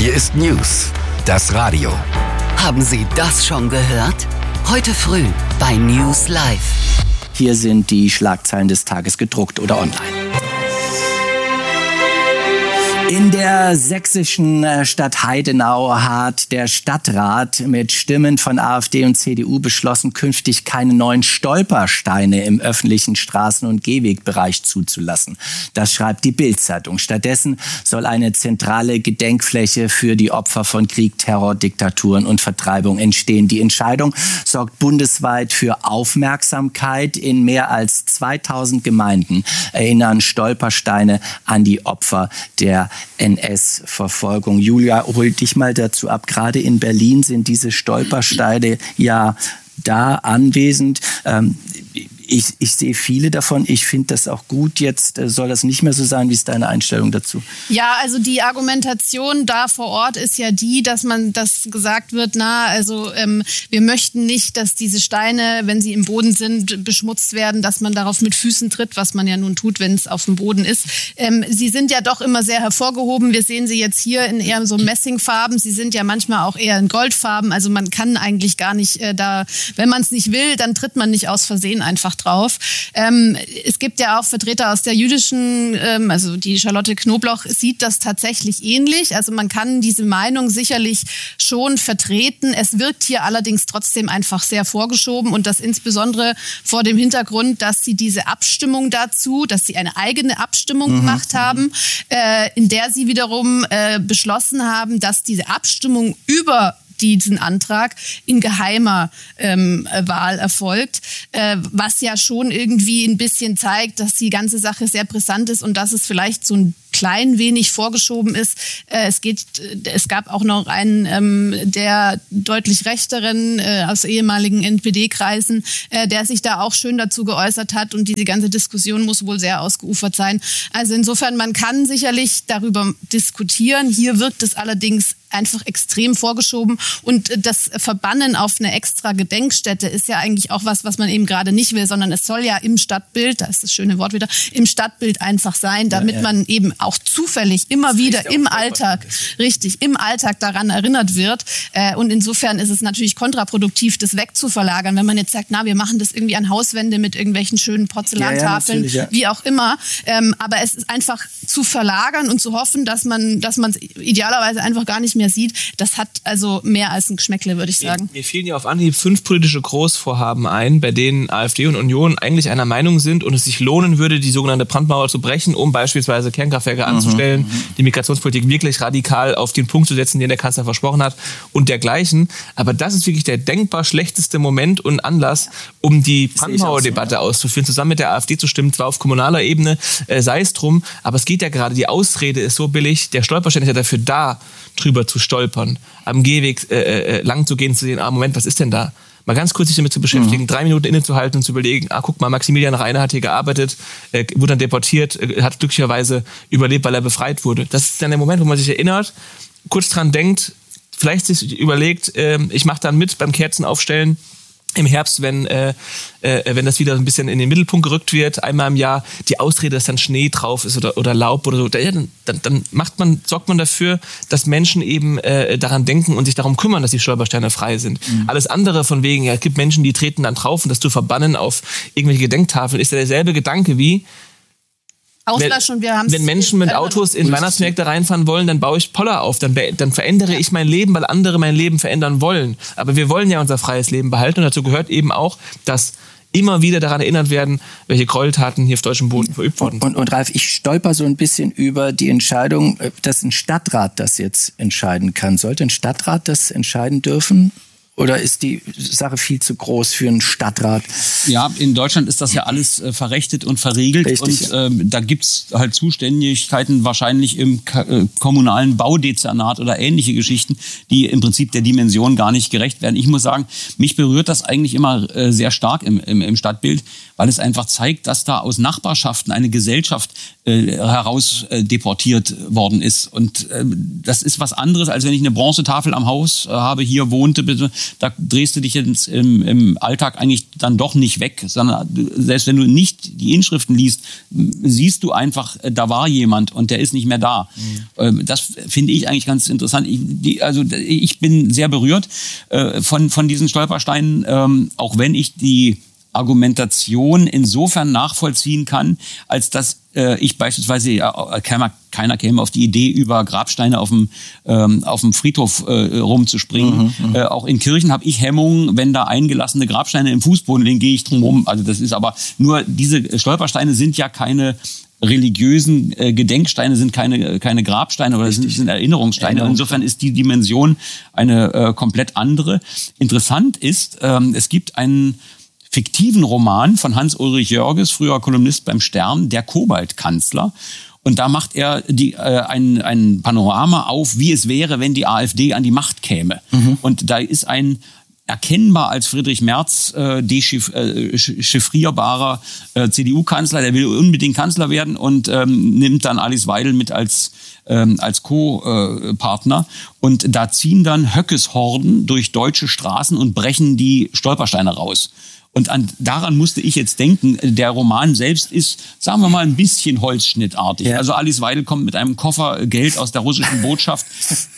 Hier ist News, das Radio. Haben Sie das schon gehört? Heute früh bei News Live. Hier sind die Schlagzeilen des Tages gedruckt oder online. In der sächsischen Stadt Heidenau hat der Stadtrat mit Stimmen von AfD und CDU beschlossen, künftig keine neuen Stolpersteine im öffentlichen Straßen- und Gehwegbereich zuzulassen. Das schreibt die Bild-Zeitung. Stattdessen soll eine zentrale Gedenkfläche für die Opfer von Krieg, Terror, Diktaturen und Vertreibung entstehen. Die Entscheidung sorgt bundesweit für Aufmerksamkeit. In mehr als 2000 Gemeinden erinnern Stolpersteine an die Opfer der NS-Verfolgung. Julia, hol dich mal dazu ab. Gerade in Berlin sind diese Stolpersteine ja da anwesend. Ich sehe viele davon. Ich finde das auch gut. Jetzt soll das nicht mehr so sein. Wie ist deine Einstellung dazu? Ja, also die Argumentation da vor Ort ist ja die, dass gesagt wird, wir möchten nicht, dass diese Steine, wenn sie im Boden sind, beschmutzt werden, dass man darauf mit Füßen tritt, was man ja nun tut, wenn es auf dem Boden ist. Sie sind ja doch immer sehr hervorgehoben. Wir sehen sie jetzt hier in eher so Messingfarben. Sie sind ja manchmal auch eher in Goldfarben. Also man kann eigentlich gar nicht wenn man es nicht will, dann tritt man nicht aus Versehen einfach drauf. Es gibt ja auch Vertreter aus der jüdischen, also die Charlotte Knobloch sieht das tatsächlich ähnlich. Also man kann diese Meinung sicherlich schon vertreten. Es wirkt hier allerdings trotzdem einfach sehr vorgeschoben und das insbesondere vor dem Hintergrund, dass sie diese Abstimmung dazu, dass sie eine eigene Abstimmung gemacht haben, in der sie wiederum beschlossen haben, dass diese Abstimmung über diesen Antrag in geheimer Wahl erfolgt, was ja schon irgendwie ein bisschen zeigt, dass die ganze Sache sehr brisant ist und dass es vielleicht so ein klein wenig vorgeschoben ist. Es gab auch noch einen der deutlich rechteren aus ehemaligen NPD-Kreisen, der sich da auch schön dazu geäußert hat und diese ganze Diskussion muss wohl sehr ausgeufert sein. Also insofern, man kann sicherlich darüber diskutieren. Hier wirkt es allerdings einfach extrem vorgeschoben und das Verbannen auf eine extra Gedenkstätte ist ja eigentlich auch was man eben gerade nicht will, sondern es soll ja im Stadtbild, da ist das schöne Wort wieder, im Stadtbild einfach sein, damit man eben auch zufällig immer wieder im Alltag daran erinnert wird. Und insofern ist es natürlich kontraproduktiv, das wegzuverlagern, wenn man jetzt sagt, wir machen das irgendwie an Hauswände mit irgendwelchen schönen Porzellantafeln, wie auch immer. Aber es ist einfach zu verlagern und zu hoffen, dass man es idealerweise einfach gar nicht mehr sieht. Das hat also mehr als ein Geschmäckle, würde ich sagen. Mir fielen ja auf Anhieb 5 politische Großvorhaben ein, bei denen AfD und Union eigentlich einer Meinung sind und es sich lohnen würde, die sogenannte Brandmauer zu brechen, um beispielsweise Kernkraftwerke anzustellen, die Migrationspolitik wirklich radikal auf den Punkt zu setzen, den der Kanzler versprochen hat und dergleichen. Aber das ist wirklich der denkbar schlechteste Moment und Anlass, um die Brandmauerdebatte auszuführen, zusammen mit der AfD zu stimmen, zwar auf kommunaler Ebene, sei es drum, aber es geht ja gerade, die Ausrede ist so billig, der Stolperstein ist ja dafür da, drüber zu stolpern, am Gehweg lang zu gehen, zu sehen, Moment, was ist denn da? Mal ganz kurz sich damit zu beschäftigen, 3 Minuten innezuhalten und zu überlegen, guck mal, Maximilian Reiner hat hier gearbeitet, wurde dann deportiert, hat glücklicherweise überlebt, weil er befreit wurde. Das ist dann der Moment, wo man sich erinnert, kurz dran denkt, vielleicht sich überlegt, ich mache dann mit beim Kerzenaufstellen im Herbst, wenn das wieder ein bisschen in den Mittelpunkt gerückt wird, einmal im Jahr, die Ausrede, dass dann Schnee drauf ist oder Laub oder so, dann sorgt man dafür, dass Menschen eben daran denken und sich darum kümmern, dass die Stolpersteine frei sind. Alles andere von wegen, es gibt Menschen, die treten dann drauf und das zu verbannen auf irgendwelche Gedenktafeln, ist ja derselbe Gedanke wie, wenn Menschen mit Autos in Weihnachtsmärkte reinfahren wollen, dann baue ich Poller auf, dann verändere ich mein Leben, weil andere mein Leben verändern wollen. Aber wir wollen ja unser freies Leben behalten und dazu gehört eben auch, dass immer wieder daran erinnert werden, welche Gräueltaten hier auf deutschem Boden verübt wurden. Und Ralf, ich stolper so ein bisschen über die Entscheidung, dass ein Stadtrat das jetzt entscheiden kann. Sollte ein Stadtrat das entscheiden dürfen? Oder ist die Sache viel zu groß für einen Stadtrat? Ja, in Deutschland ist das ja alles verrechtet und verriegelt. Richtig, und da gibt's halt Zuständigkeiten wahrscheinlich im kommunalen Baudezernat oder ähnliche Geschichten, die im Prinzip der Dimension gar nicht gerecht werden. Ich muss sagen, mich berührt das eigentlich immer sehr stark im Stadtbild, weil es einfach zeigt, dass da aus Nachbarschaften eine Gesellschaft heraus deportiert worden ist. Und das ist was anderes, als wenn ich eine Bronzetafel am Haus habe, hier wohnte bitte da drehst du dich jetzt im Alltag eigentlich dann doch nicht weg, sondern selbst wenn du nicht die Inschriften liest, siehst du einfach, da war jemand und der ist nicht mehr da. Das finde ich eigentlich ganz interessant. Ich bin sehr berührt von diesen Stolpersteinen, auch wenn ich die Argumentation insofern nachvollziehen kann, als dass ich beispielsweise, keiner käme auf die Idee, über Grabsteine auf dem Friedhof rumzuspringen. Auch in Kirchen habe ich Hemmungen, wenn da eingelassene Grabsteine im Fußboden liegen, gehe ich drum rum. Also das ist aber nur, diese Stolpersteine sind ja keine religiösen Gedenksteine, sind keine Grabsteine oder sind Erinnerungssteine. Insofern ist die Dimension eine komplett andere. Interessant ist, es gibt einen fiktiven Roman von Hans-Ulrich Jörges, früher Kolumnist beim Stern, Der Kobaltkanzler. Und da macht er ein Panorama auf, wie es wäre, wenn die AfD an die Macht käme. Und da ist ein erkennbar als Friedrich Merz dechiffrierbarer CDU-Kanzler, der will unbedingt Kanzler werden und nimmt dann Alice Weidel mit als Co-Partner. Und da ziehen dann Höckeshorden durch deutsche Straßen und brechen die Stolpersteine raus. Und daran musste ich jetzt denken, der Roman selbst ist, sagen wir mal, ein bisschen holzschnittartig. Ja. Also Alice Weidel kommt mit einem Koffer Geld aus der russischen Botschaft.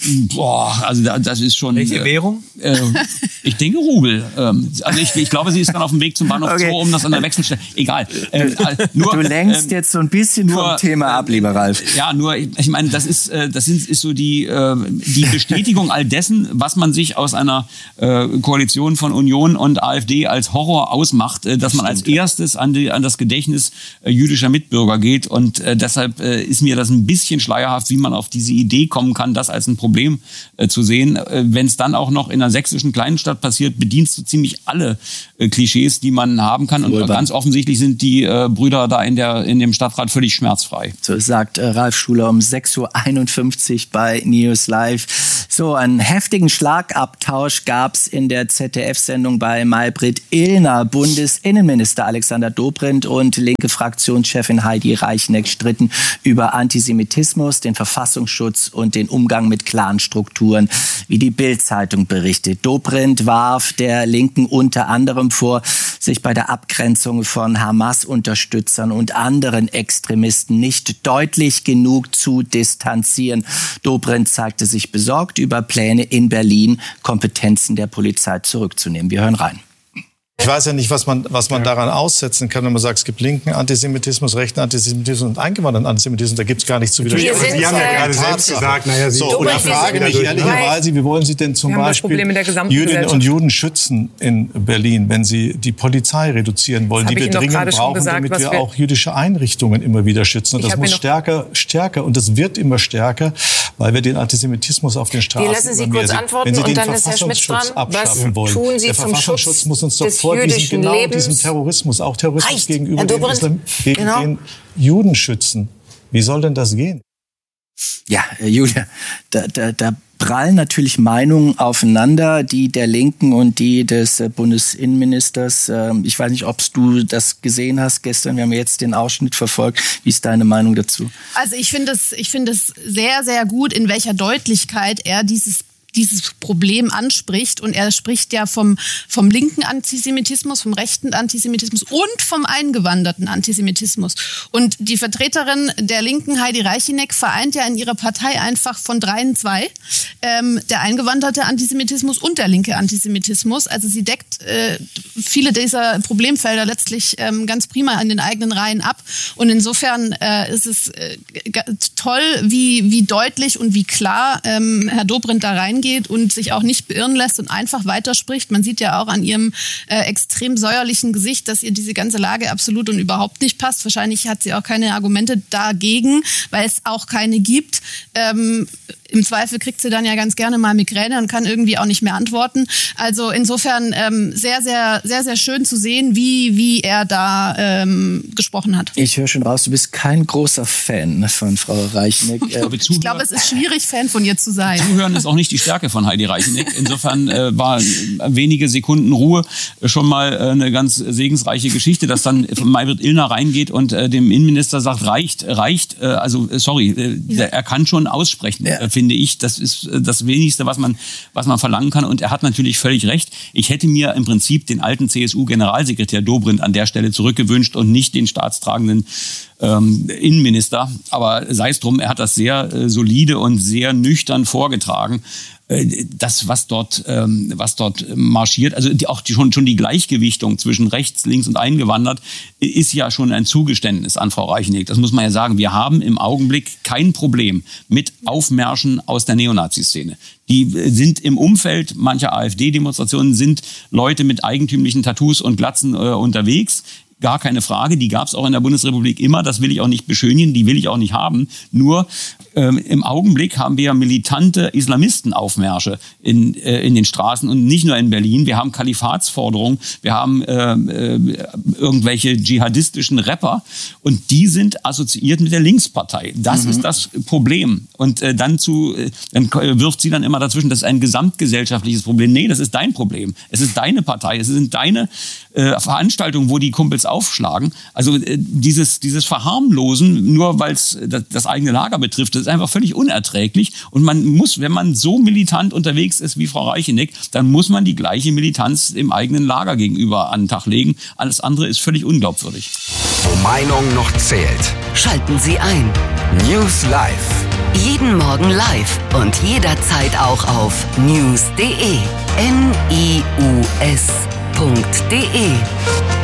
Also das ist schon... Welche Währung? Ich denke Rubel. Also ich glaube, sie ist dann auf dem Weg zum Bahnhof Zoo, um das an der Wechselstelle... Egal. Du lenkst jetzt so ein bisschen vom Thema ab, lieber Ralf. Ja, nur, ich meine, das ist so die Bestätigung all dessen, was man sich aus einer Koalition von Union und AfD als Horror ausmacht, dass man als erstes an das Gedächtnis jüdischer Mitbürger geht. Und deshalb ist mir das ein bisschen schleierhaft, wie man auf diese Idee kommen kann, das als ein Problem zu sehen. Wenn es dann auch noch in einer sächsischen Kleinstadt passiert, bedienst du ziemlich alle Klischees, die man haben kann. Und ganz offensichtlich sind die Brüder da in dem Stadtrat völlig schmerzfrei. So sagt Ralf Schuler um 6.51 Uhr bei News Live. So, einen heftigen Schlagabtausch gab es in der ZDF-Sendung bei Maybrit Illner. Bundesinnenminister Alexander Dobrindt und linke Fraktionschefin Heidi Reicheneck stritten über Antisemitismus, den Verfassungsschutz und den Umgang mit Clanstrukturen, wie die Bild-Zeitung berichtet. Dobrindt warf der Linken unter anderem vor, sich bei der Abgrenzung von Hamas-Unterstützern und anderen Extremisten nicht deutlich genug zu distanzieren. Dobrindt zeigte sich besorgt über Pläne in Berlin, Kompetenzen der Polizei zurückzunehmen. Wir hören rein. Ich weiß ja nicht, was man daran aussetzen kann, wenn man sagt, es gibt linken Antisemitismus, rechten Antisemitismus und eingewanderten Antisemitismus. Da gibt es gar nichts zu widersprechen. Sie haben ja gerade selbst gesagt, und ich frage mich ehrlicherweise, wie wollen Sie denn zum Beispiel Jüdinnen und Juden schützen in Berlin, wenn Sie die Polizei reduzieren wollen, die wir dringend brauchen, damit wir auch jüdische Einrichtungen immer wieder schützen. Und das muss stärker und das wird immer stärker, weil wir den Antisemitismus auf den Straßen... Lassen Sie kurz antworten und dann ist Herr Schmitz dran. Was tun Sie zum Schutz muss uns doch vor diesem Terrorismus, auch Terrorismus gegenüber den Juden schützen. Wie soll denn das gehen? Ja, Julia, da prallen natürlich Meinungen aufeinander, die der Linken und die des Bundesinnenministers. Ich weiß nicht, ob du das gesehen hast gestern. Wir haben jetzt den Ausschnitt verfolgt. Wie ist deine Meinung dazu? Also ich finde es sehr, sehr gut, in welcher Deutlichkeit er dieses Problem anspricht. Und er spricht ja vom linken Antisemitismus, vom rechten Antisemitismus und vom eingewanderten Antisemitismus. Und die Vertreterin der Linken, Heidi Reicheneck, vereint ja in ihrer Partei einfach von 3 in 2. Der eingewanderte Antisemitismus und der linke Antisemitismus. Also sie deckt viele dieser Problemfelder letztlich ganz prima in den eigenen Reihen ab. Und insofern ist es toll, wie deutlich und wie klar Herr Dobrindt da reingeht und sich auch nicht beirren lässt und einfach weiterspricht. Man sieht ja auch an ihrem extrem säuerlichen Gesicht, dass ihr diese ganze Lage absolut und überhaupt nicht passt. Wahrscheinlich hat sie auch keine Argumente dagegen, weil es auch keine gibt. Im Zweifel kriegt sie dann ja ganz gerne mal Migräne und kann irgendwie auch nicht mehr antworten. Also insofern sehr, sehr, sehr, sehr schön zu sehen, wie er da gesprochen hat. Ich höre schon raus, du bist kein großer Fan von Frau Reicheneck. Ich glaube, es ist schwierig, Fan von ihr zu sein. Zuhören ist auch nicht die Stärke von Heidi Reicheneck. Insofern war wenige Sekunden Ruhe schon mal eine ganz segensreiche Geschichte, dass dann Maybrit Illner reingeht und dem Innenminister sagt, reicht. Er kann schon aussprechen, finde ich. Das ist das Wenigste, was man verlangen kann. Und er hat natürlich völlig recht. Ich hätte mir im Prinzip den alten CSU-Generalsekretär Dobrindt an der Stelle zurückgewünscht und nicht den staatstragenden Innenminister. Aber sei es drum, er hat das sehr solide und sehr nüchtern vorgetragen. Das, was dort marschiert, also schon die Gleichgewichtung zwischen rechts, links und eingewandert, ist ja schon ein Zugeständnis an Frau Reicheneck. Das muss man ja sagen. Wir haben im Augenblick kein Problem mit Aufmärschen aus der Neonazi-Szene. Die sind im Umfeld mancher AfD-Demonstrationen, sind Leute mit eigentümlichen Tattoos und Glatzen unterwegs. Gar keine Frage, die gab es auch in der Bundesrepublik immer, das will ich auch nicht beschönigen, die will ich auch nicht haben. Nur im Augenblick haben wir militante Islamistenaufmärsche in den Straßen und nicht nur in Berlin. Wir haben Kalifatsforderungen, wir haben irgendwelche dschihadistischen Rapper und die sind assoziiert mit der Linkspartei. Das ist das Problem. Und dann wirft sie dann immer dazwischen, das ist ein gesamtgesellschaftliches Problem. Nee, das ist dein Problem. Es ist deine Partei, es sind deine Veranstaltungen, wo die Kumpels aufschlagen. Also dieses Verharmlosen, nur weil es das eigene Lager betrifft, das ist einfach völlig unerträglich. Und man muss, wenn man so militant unterwegs ist wie Frau Reicheneck, dann muss man die gleiche Militanz im eigenen Lager gegenüber an den Tag legen. Alles andere ist völlig unglaubwürdig. Wo Meinung noch zählt. Schalten Sie ein. News Live. Jeden Morgen live und jederzeit auch auf news.de. NIUS.de